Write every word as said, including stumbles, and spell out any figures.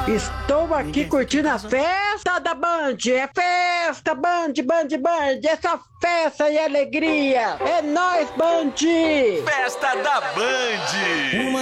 Estou aqui curtindo a festa da Band. É festa, Band, Band, Band. É só festa e alegria. É nóis, Band. Festa da Band.